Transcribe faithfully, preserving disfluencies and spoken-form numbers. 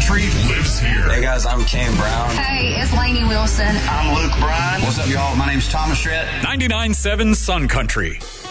Country lives here. Hey guys, I'm Kane Brown. Hey, it's Lainey Wilson. I'm Luke Bryan. What's up, y'all? My name's Thomas Rhett. ninety-nine point seven Sun Country.